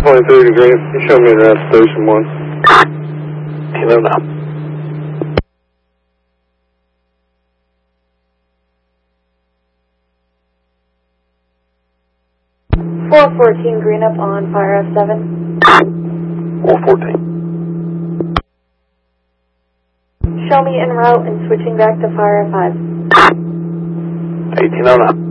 23 degrees. You show me that station 1. Kilo now. .414 green up on fire F7. 414. Show me en route and switching back to fire F5. 1809.